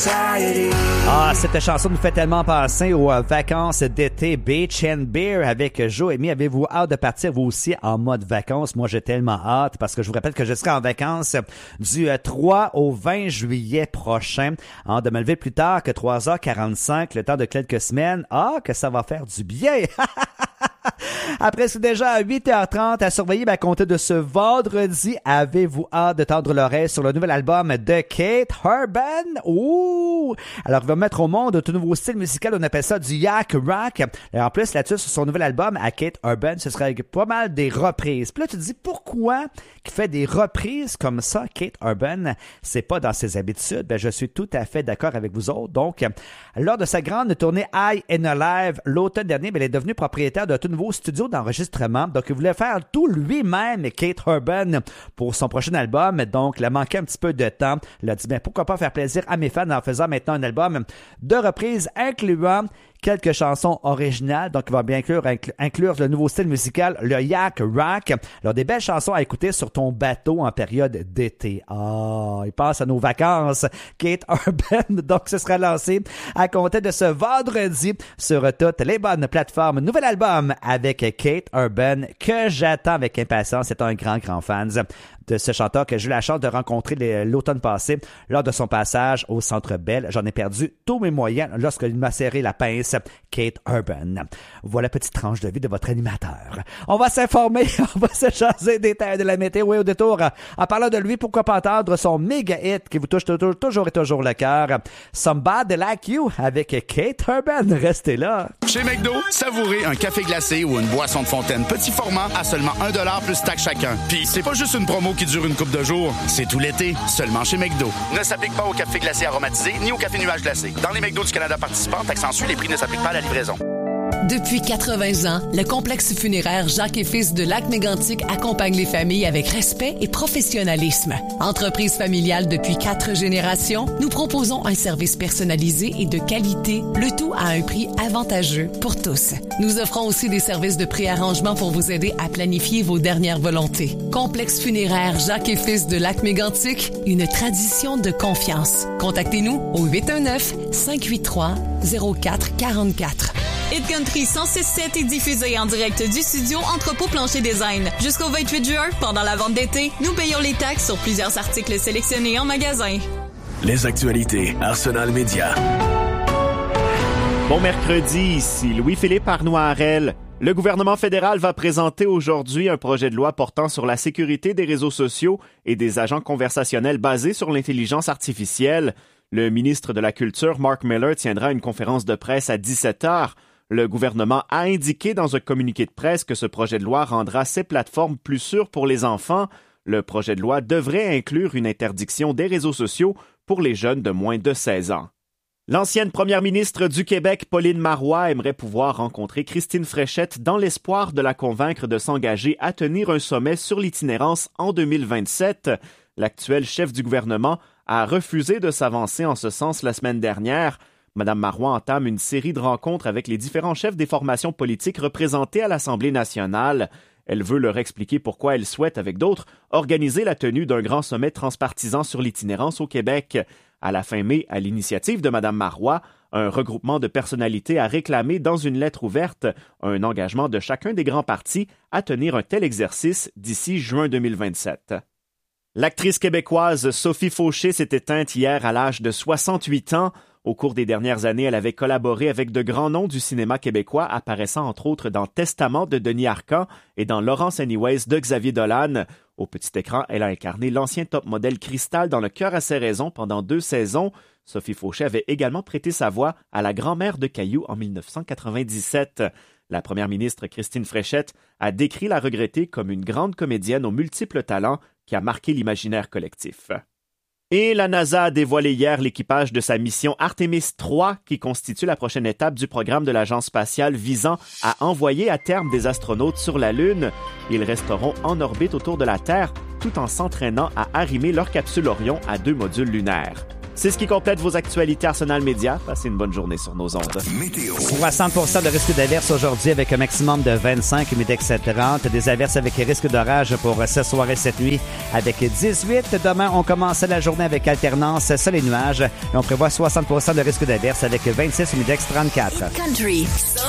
society. Ah, cette chanson nous fait tellement penser aux vacances d'été Beach and Beer avec Joe-Amy. Avez-vous hâte de partir vous aussi en mode vacances? Moi, j'ai tellement hâte parce que je vous rappelle que je serai en vacances du 3 au 20 juillet prochain. De me lever plus tard que 3h45, le temps de quelques semaines. Ah, que ça va faire du bien! Après, c'est déjà à 8h30 à surveiller à compter de ce vendredi. Avez-vous hâte de tendre l'oreille sur le nouvel album de Kate Urban? Ouh! Alors, il va mettre au monde un tout nouveau style musical. On appelle ça du yak rock. Et en plus, là-dessus, sur son nouvel album à Kate Urban, ce serait pas mal des reprises. Puis là, tu te dis, pourquoi qu'il fait des reprises comme ça, Kate Urban? C'est pas dans ses habitudes. Ben, je suis tout à fait d'accord avec vous autres. Donc, lors de sa grande tournée High and Alive l'automne dernier, ben, elle est devenue propriétaire d'un tout nouveau studio d'enregistrement. Donc, il voulait faire tout lui-même, Kate Urban, pour son prochain album. Donc, il a manqué un petit peu de temps. Il a dit, ben, pourquoi pas faire plaisir à mes fans en faisant maintenant un album de reprises incluant quelques chansons originales. Donc, il va bien inclure le nouveau style musical, le yak rock. Alors, des belles chansons à écouter sur ton bateau en période d'été. Ah, il passe à nos vacances, Kate Urban. Donc, ce sera lancé à compter de ce vendredi sur toutes les bonnes plateformes. Nouvel album avec Kate Urban que j'attends avec impatience. C'est un grand fan de ce chanteur que j'ai eu la chance de rencontrer l'automne passé lors de son passage au Centre Bell. J'en ai perdu tous mes moyens lorsqu'il m'a serré la pince, Kate Urban. Voilà, petite tranche de vie de votre animateur. On va s'informer, on va se jaser des terres de la météo et au détour. En parlant de lui, pourquoi pas entendre son méga hit qui vous touche toujours et toujours le cœur. Somebody Like You avec Kate Urban. Restez là. Chez McDo, savourez un café glacé ou une boisson de fontaine petit format à seulement 1$ plus taxe chacun. Puis c'est pas juste une promo qui dure une couple de jours, c'est tout l'été, seulement chez McDo. Ne s'applique pas au café glacé aromatisé ni au café nuage glacé. Dans les McDo du Canada participants, taxe en sus, les prix ne s'appliquent pas à la livraison. Depuis 80 ans, le complexe funéraire Jacques et Fils de Lac-Mégantic accompagne les familles avec respect et professionnalisme. Entreprise familiale depuis 4 générations, nous proposons un service personnalisé et de qualité, le tout à un prix avantageux pour tous. Nous offrons aussi des services de préarrangement pour vous aider à planifier vos dernières volontés. Complexe funéraire Jacques et Fils de Lac-Mégantic, une tradition de confiance. Contactez-nous au 819-583-0444. Hit Country 106.7 est diffusé en direct du studio Entrepôt Plancher Design. Jusqu'au 28 juin, pendant la vente d'été, nous payons les taxes sur plusieurs articles sélectionnés en magasin. Les actualités Arsenal Média. Bon mercredi, ici Louis-Philippe Arnoirel. Le gouvernement fédéral va présenter aujourd'hui un projet de loi portant sur la sécurité des réseaux sociaux et des agents conversationnels basés sur l'intelligence artificielle. Le ministre de la Culture, Mark Miller, tiendra une conférence de presse à 17h. Le gouvernement a indiqué dans un communiqué de presse que ce projet de loi rendra ces plateformes plus sûres pour les enfants. Le projet de loi devrait inclure une interdiction des réseaux sociaux pour les jeunes de moins de 16 ans. L'ancienne première ministre du Québec, Pauline Marois, aimerait pouvoir rencontrer Christine Fréchette dans l'espoir de la convaincre de s'engager à tenir un sommet sur l'itinérance en 2027. L'actuel chef du gouvernement a refusé de s'avancer en ce sens la semaine dernière. Mme Marois entame une série de rencontres avec les différents chefs des formations politiques représentées à l'Assemblée nationale. Elle veut leur expliquer pourquoi elle souhaite, avec d'autres, organiser la tenue d'un grand sommet transpartisan sur l'itinérance au Québec. À la fin mai, à l'initiative de Mme Marois, un regroupement de personnalités a réclamé dans une lettre ouverte un engagement de chacun des grands partis à tenir un tel exercice d'ici juin 2027. L'actrice québécoise Sophie Fauché s'est éteinte hier à l'âge de 68 ans. Au cours des dernières années, elle avait collaboré avec de grands noms du cinéma québécois, apparaissant entre autres dans Testament de Denis Arcand et dans Laurence Anyways de Xavier Dolan. Au petit écran, elle a incarné l'ancien top modèle Cristal dans Le cœur à ses raisons pendant 2 saisons. Sophie Fauché avait également prêté sa voix à la grand-mère de Caillou en 1997. La première ministre Christine Fréchette a décrit la regrettée comme une grande comédienne aux multiples talents qui a marqué l'imaginaire collectif. Et la NASA a dévoilé hier l'équipage de sa mission Artemis 3 qui constitue la prochaine étape du programme de l'Agence spatiale visant à envoyer à terme des astronautes sur la Lune. Ils resteront en orbite autour de la Terre tout en s'entraînant à arrimer leur capsule Orion à 2 modules lunaires. C'est ce qui complète vos actualités Arsenal Média. Passez une bonne journée sur nos ondes. Météo. 60% de risque d'averse aujourd'hui avec un maximum de 25, humidex 30. Des averses avec risque d'orage pour ce soir et cette nuit avec 18. Demain, on commence la journée avec alternance sol et nuages. Et on prévoit 60% de risque d'averse avec 26, humidex 34. Country.